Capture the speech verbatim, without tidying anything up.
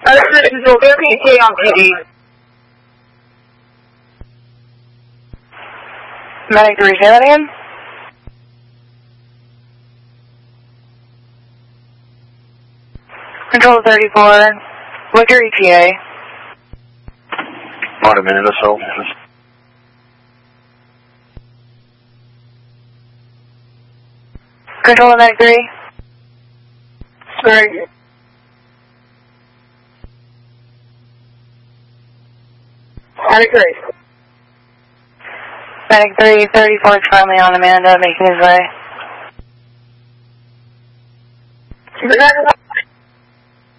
Uh, this is O P K on P D. Medic three, say that again? Control thirty-four, what's your E T A? About a minute or so. Control to Medic three. Sorry. Medic three. Medic three, thirty-four is currently on Amanda, making his way.